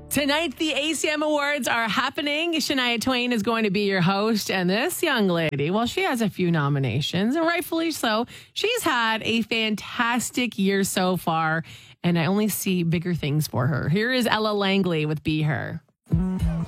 Tonight, the ACM Awards are happening. Shania Twain is going to be your host. And this young lady, well, she has a few nominations, and rightfully so. She's had a fantastic year so far, and I only see bigger things for her. Here is Ella Langley with Be Her.